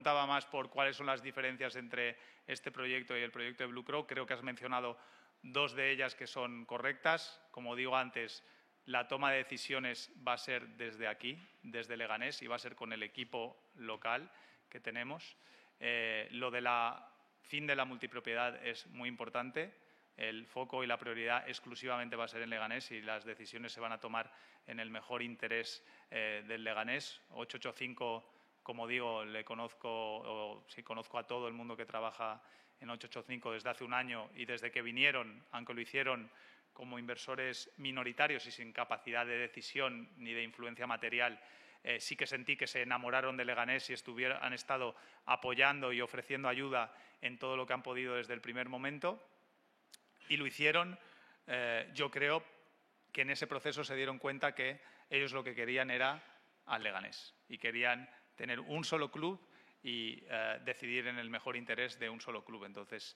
preguntaba más por cuáles son las diferencias entre este proyecto y el proyecto de Blue Crow. Creo que has mencionado dos de ellas que son correctas. Como digo antes, la toma de decisiones va a ser desde aquí, desde Leganés, y va a ser con el equipo local que tenemos. Lo de la fin de la multipropiedad es muy importante. El foco y la prioridad exclusivamente va a ser en Leganés y las decisiones se van a tomar en el mejor interés del Leganés. 885, como digo, conozco a todo el mundo que trabaja en 885 desde hace un año y desde que vinieron, aunque lo hicieron como inversores minoritarios y sin capacidad de decisión ni de influencia material, sí que sentí que se enamoraron de Leganés y han estado apoyando y ofreciendo ayuda en todo lo que han podido desde el primer momento. Y lo hicieron, yo creo, que en ese proceso se dieron cuenta que ellos lo que querían era al Leganés y querían tener un solo club y decidir en el mejor interés de un solo club. Entonces,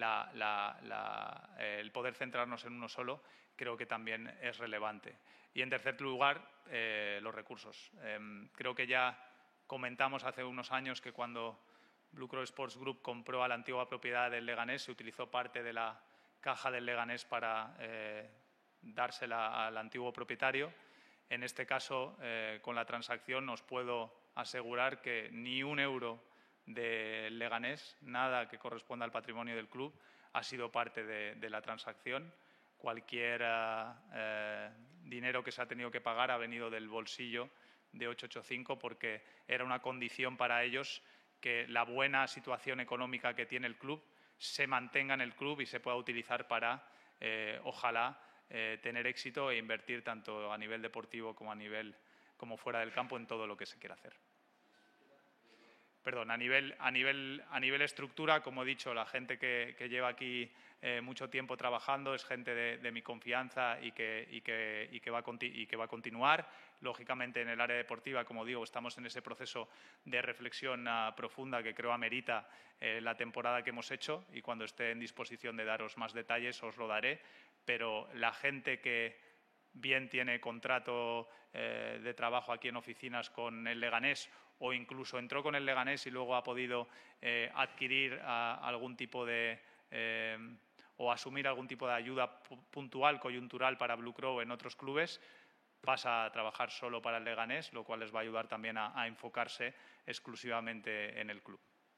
el poder centrarnos en uno solo creo que también es relevante. Y en tercer lugar, los recursos. Creo que ya comentamos hace unos años que cuando Blue Crow Sports Group compró a la antigua propiedad del Leganés, se utilizó parte de la caja del Leganés para dársela al antiguo propietario. En este caso, con la transacción, os puedo asegurar que ni un euro del Leganés, nada que corresponda al patrimonio del club, ha sido parte de la transacción. Cualquier dinero que se ha tenido que pagar ha venido del bolsillo de 885 porque era una condición para ellos que la buena situación económica que tiene el club se mantenga en el club y se pueda utilizar para, ojalá, tener éxito e invertir tanto a nivel deportivo como fuera del campo en todo lo que se quiera hacer. Perdón, a nivel estructura, como he dicho, la gente que lleva aquí mucho tiempo trabajando es gente de mi confianza y que va a continuar. Lógicamente, en el área deportiva, como digo, estamos en ese proceso de reflexión profunda que creo amerita la temporada que hemos hecho y cuando esté en disposición de daros más detalles os lo daré. Pero la gente que bien tiene contrato de trabajo aquí en oficinas con el Leganés o incluso entró con el Leganés y luego ha podido adquirir algún tipo de o asumir algún tipo de ayuda puntual, coyuntural para Blue Crow en otros clubes, pasa a trabajar solo para el Leganés, lo cual les va a ayudar también a enfocarse exclusivamente en el club.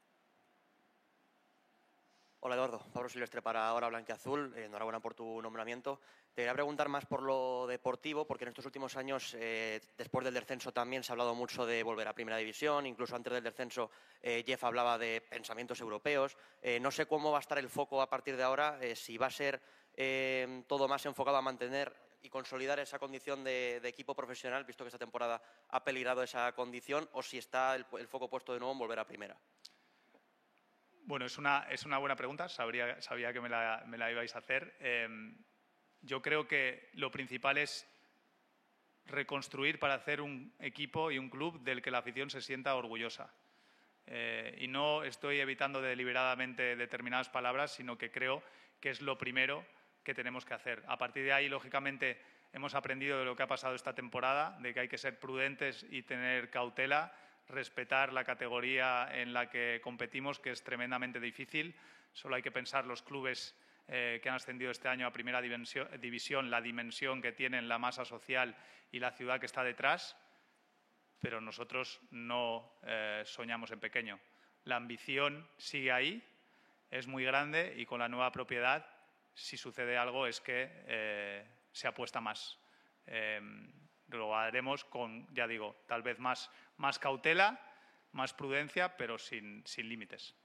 Hola Eduardo, Pablo Silvestre para Hora Blanquiazul, enhorabuena por tu nombramiento. Te quería preguntar más por lo deportivo, porque en estos últimos años, después del descenso también se ha hablado mucho de volver a Primera División, incluso antes del descenso Jeff hablaba de pensamientos europeos. No sé cómo va a estar el foco a partir de ahora, si va a ser todo más enfocado a mantener y consolidar esa condición de equipo profesional, visto que esta temporada ha peligrado esa condición, o si está el foco puesto de nuevo en volver a Primera. Bueno, es una buena pregunta, sabía que me la ibais a hacer. Yo creo que lo principal es reconstruir para hacer un equipo y un club del que la afición se sienta orgullosa. Y no estoy evitando deliberadamente determinadas palabras, sino que creo que es lo primero que tenemos que hacer. A partir de ahí, lógicamente, hemos aprendido de lo que ha pasado esta temporada, de que hay que ser prudentes y tener cautela, respetar la categoría en la que competimos, que es tremendamente difícil. Solo hay que pensar los clubes que han ascendido este año a Primera División, la dimensión que tienen, la masa social y la ciudad que está detrás, pero nosotros no soñamos en pequeño. La ambición sigue ahí, es muy grande y con la nueva propiedad, si sucede algo, es que se apuesta más. Lo haremos con, ya digo, tal vez más cautela, más prudencia, pero sin límites.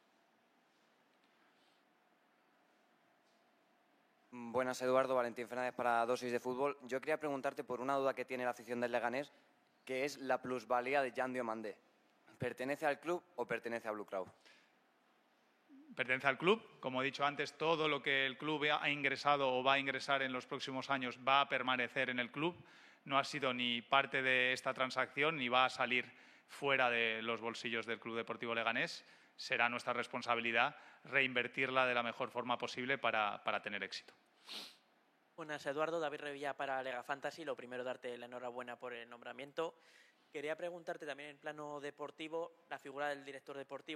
Buenas, Eduardo. Valentín Fernández para Dosis de Fútbol. Yo quería preguntarte por una duda que tiene la afición del Leganés, que es la plusvalía de Jan Diomandé. ¿Pertenece al club o pertenece a Blue Crow? Pertenece al club. Como he dicho antes, todo lo que el club ha ingresado o va a ingresar en los próximos años va a permanecer en el club. No ha sido ni parte de esta transacción ni va a salir fuera de los bolsillos del Club Deportivo Leganés. Será nuestra responsabilidad reinvertirla de la mejor forma posible para tener éxito. Buenas, Eduardo. David Revilla para Lega Fantasy. Lo primero, darte la enhorabuena por el nombramiento. Quería preguntarte también en plano deportivo, la figura del director deportivo.